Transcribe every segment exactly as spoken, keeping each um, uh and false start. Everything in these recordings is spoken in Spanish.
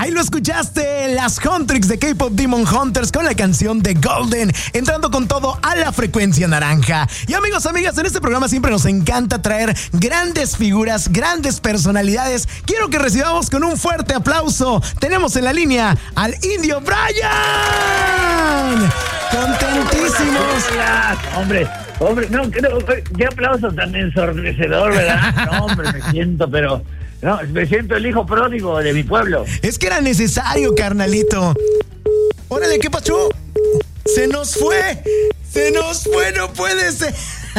Ahí lo escuchaste, las Huntrix de K-Pop Demon Hunters con la canción de Golden, entrando con todo a la frecuencia naranja. Y amigos, amigas, en este programa siempre nos encanta traer grandes figuras, grandes personalidades. Quiero que recibamos con un fuerte aplauso. Tenemos en la línea al Indio Brian. Contentísimos. Hola, hombre, hombre, no, creo, qué aplauso tan ensordecedor, ¿verdad? No, hombre, me siento, pero... No, me siento el hijo pródigo de mi pueblo. Es que era necesario, carnalito. Órale, ¿qué pasó? Se nos fue. Se nos fue, no puede ser.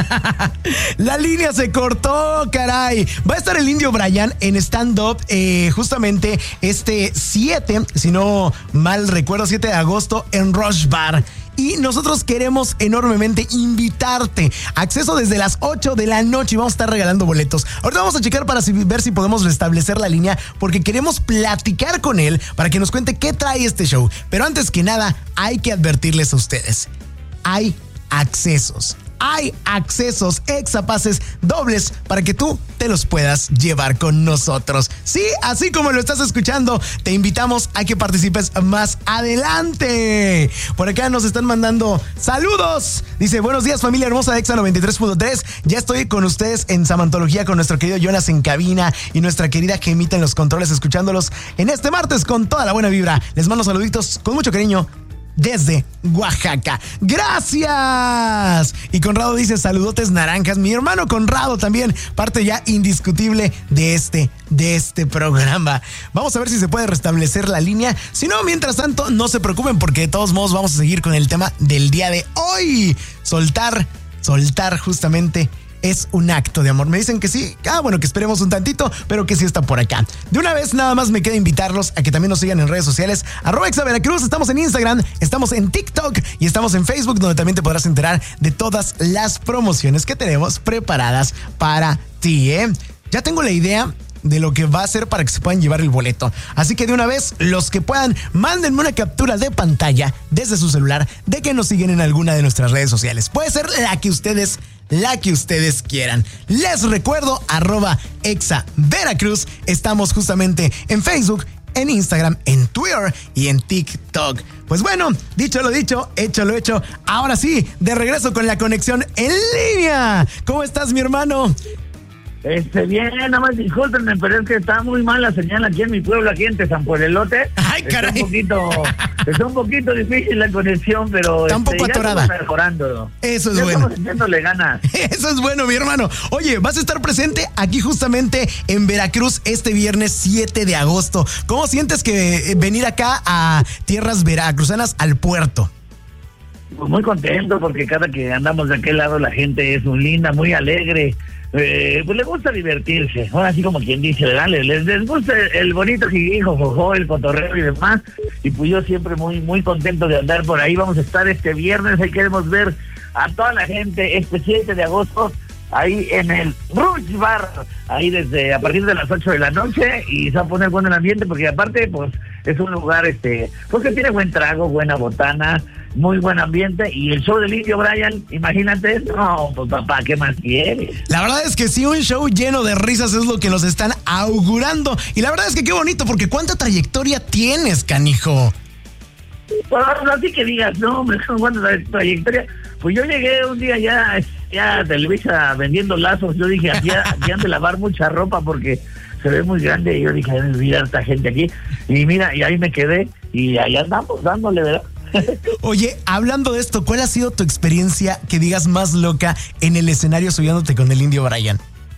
La línea se cortó, caray. Va a estar el Indio Brian en stand-up eh, justamente este siete, si no mal recuerdo, siete de agosto en Rush Bar. Y nosotros queremos enormemente invitarte. Acceso desde las ocho de la noche y vamos a estar regalando boletos. Ahorita vamos a checar para ver si podemos restablecer la línea porque queremos platicar con él para que nos cuente qué trae este show. Pero antes que nada, hay que advertirles a ustedes. Hay accesos. Hay accesos exapases dobles para que tú te los puedas llevar con nosotros. Sí, así como lo estás escuchando, te invitamos a que participes más adelante. Por acá nos están mandando saludos. Dice, buenos días familia hermosa de Exa noventa y tres punto tres. Ya estoy con ustedes en Samantología con nuestro querido Jonas en cabina y nuestra querida Gemita en los controles, escuchándolos en este martes con toda la buena vibra. Les mando saluditos con mucho cariño desde Oaxaca. ¡Gracias! Y Conrado dice, saludotes naranjas. Mi hermano Conrado también, parte ya indiscutible de este, de este programa. Vamos a ver si se puede restablecer la línea. Si no, mientras tanto, no se preocupen porque de todos modos vamos a seguir con el tema del día de hoy. Soltar, soltar justamente es un acto de amor. Me dicen que sí. Ah, bueno, que esperemos un tantito, pero que sí está por acá. De una vez, nada más me queda invitarlos a que también nos sigan en redes sociales. Arroba Exa Veracruz. Estamos en Instagram, estamos en TikTok y estamos en Facebook, donde también te podrás enterar de todas las promociones que tenemos preparadas para ti, ¿eh? Ya tengo la idea de lo que va a hacer para que se puedan llevar el boleto. Así que de una vez, los que puedan, mándenme una captura de pantalla desde su celular de que nos siguen en alguna de nuestras redes sociales. Puede ser la que ustedes la que ustedes quieran. Les recuerdo, arroba Exa Veracruz. Estamos justamente en Facebook, en Instagram, en Twitter y en TikTok. Pues bueno, dicho lo dicho, hecho lo hecho. Ahora sí, de regreso con la conexión en línea. ¿Cómo estás, mi hermano? Este, bien, nada más discúlpenme, pero es que está muy mal la señal aquí en mi pueblo, aquí en Tezampuelelote. Ay, caray. Está un poquito, está un poquito difícil la conexión, pero está un poco este, atorada. Ya estamos mejorando. Eso es ya bueno. Estamos echándole ganas. Eso es bueno, mi hermano. Oye, vas a estar presente aquí justamente en Veracruz este viernes siete de agosto. ¿Cómo sientes que venir acá a tierras veracruzanas, al puerto? Pues muy contento porque cada que andamos de aquel lado la gente es muy linda, muy alegre. Eh, pues le gusta divertirse, ahora así como quien dice, ¿verdad? Les, les gusta el bonito jijijo, jojo, el cotorreo y demás, y pues yo siempre muy muy contento de andar por ahí. Vamos a estar este viernes, ahí queremos ver a toda la gente este siete de agosto, ahí en el Rush Bar, ahí desde a partir de las ocho de la noche, y se va a poner bueno el ambiente, porque aparte, pues, es un lugar, este, pues que tiene buen trago, buena botana, muy buen ambiente, y el show del Indio Brian, imagínate, no, pues papá, ¿qué más quieres? La verdad es que sí, un show lleno de risas es lo que nos están augurando, y la verdad es que qué bonito, porque ¿cuánta trayectoria tienes, canijo? Pues así que digas, no, hombre, ¿cuánta trayectoria? Pues yo llegué un día ya, ya a Televisa vendiendo lazos, yo dije, ya, ya han de lavar mucha ropa porque se ve muy grande, y yo dije, mira esta gente aquí, y mira, y ahí me quedé, y ahí andamos dándole, ¿verdad? Oye, hablando de esto, ¿cuál ha sido tu experiencia que digas más loca en el escenario subiéndote con el Indio Brian?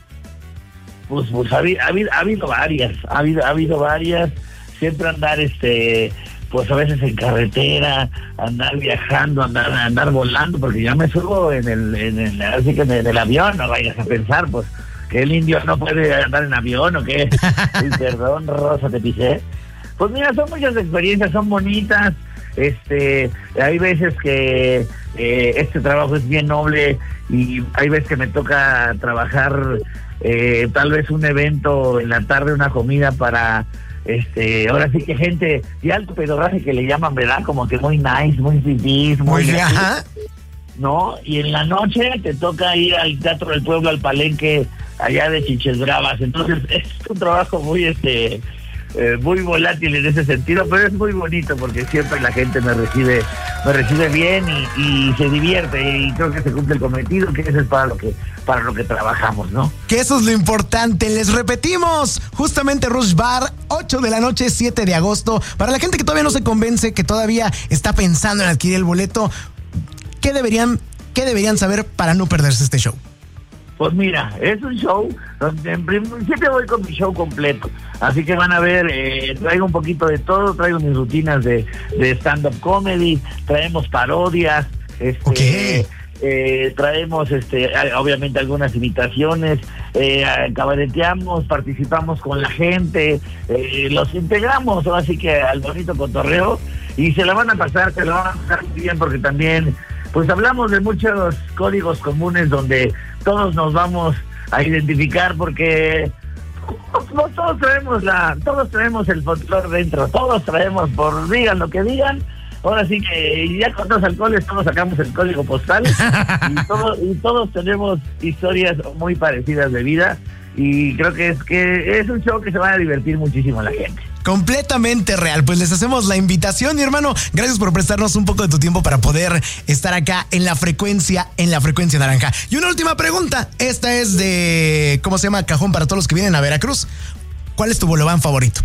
Pues, pues ha, habido, ha, habido, ha habido varias, ha habido, ha habido varias, siempre andar este, pues a veces en carretera, andar viajando, andar, andar volando, porque ya me subo en el, en el, así que en el avión, no vayas a pensar, pues, que el indio no puede andar en avión o qué. Uy, perdón, Rosa, te pisé. Pues mira, son muchas experiencias, son bonitas. Este, hay veces que eh, este trabajo es bien noble y hay veces que me toca trabajar eh, tal vez un evento en la tarde, una comida para, este, ahora sí que gente de alto pedorraje que le llaman, ¿verdad? Como que muy nice, muy fifís, muy... muy ajá. ¿No? Y en la noche te toca ir al Teatro del Pueblo, al Palenque, allá de Chiches Bravas. Entonces es un trabajo muy, este... eh, muy volátil en ese sentido, pero es muy bonito porque siempre la gente me recibe me recibe bien y, y se divierte y creo que se cumple el cometido, que eso es para lo que para lo que trabajamos, ¿no? Que eso es lo importante. Les repetimos, justamente Rush Bar, ocho de la noche, siete de agosto. Para la gente que todavía no se convence, que todavía está pensando en adquirir el boleto, ¿qué deberían, qué deberían saber para no perderse este show? Pues mira, es un show donde en principio voy con mi show completo, así que van a ver, eh, traigo un poquito de todo, traigo mis rutinas de, de stand-up comedy, traemos parodias, este, okay. eh, traemos este, obviamente algunas imitaciones, eh, cabareteamos, participamos con la gente, eh, los integramos, así que al bonito cotorreo, y se la van a pasar, se la van a pasar muy bien porque también pues hablamos de muchos códigos comunes donde todos nos vamos a identificar porque no, todos traemos la, todos traemos el folclore dentro, todos traemos, por digan lo que digan, ahora sí que ya con dos alcoholes todos sacamos el código postal y, todo, y todos tenemos historias muy parecidas de vida y creo que es que es un show que se va a divertir muchísimo a la gente. Completamente real, pues les hacemos la invitación, mi hermano. Gracias por prestarnos un poco de tu tiempo para poder estar acá en la frecuencia, en la frecuencia naranja. Y una última pregunta, esta es de, ¿cómo se llama? Cajón para todos los que vienen a Veracruz. ¿Cuál es tu bolobán favorito?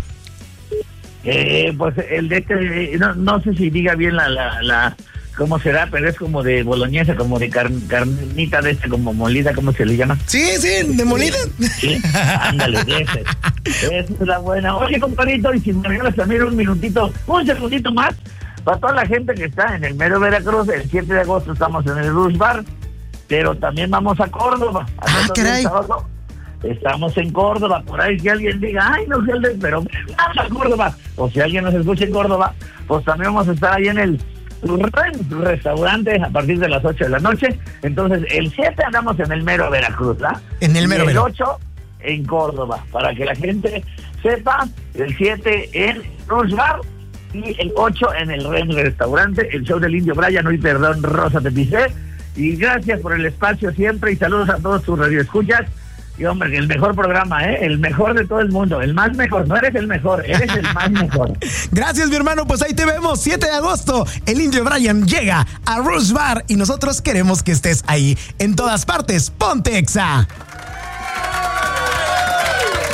Eh, pues el de este, no, no sé si diga bien la, la, la, cómo será, pero es como de boloñesa, como de car, carnita de esta, como molida, ¿cómo se le llama? Sí, sí, de molida. Sí, ándale, de ese. Esa es la buena. Oye, compadrito, y si me regalas también un minutito, un segundito más, para toda la gente que está en el mero Veracruz, el siete de agosto estamos en el Rush Bar, pero también vamos a Córdoba. Ah, caray. Estamos en Córdoba, por ahí si alguien diga, ay, no sé, pero vamos a Córdoba. O si alguien nos escucha en Córdoba, pues también vamos a estar ahí en el restaurante a partir de las ocho de la noche. Entonces, el siete andamos en el mero Veracruz, ¿verdad? En el mero Veracruz. El ocho en Córdoba, para que la gente sepa, el siete en Rush Bar y el ocho en el Ren Restaurante, el show del Indio Brian, hoy perdón, Rosa te pisé. Y gracias por el espacio siempre y saludos a todos tus radioescuchas. Y hombre, el mejor programa, ¿eh? El mejor de todo el mundo, el más mejor, no eres el mejor, eres el más mejor. Gracias, mi hermano, pues ahí te vemos, siete de agosto, el Indio Brian llega a Rush Bar y nosotros queremos que estés ahí, en todas partes, ponte Exa.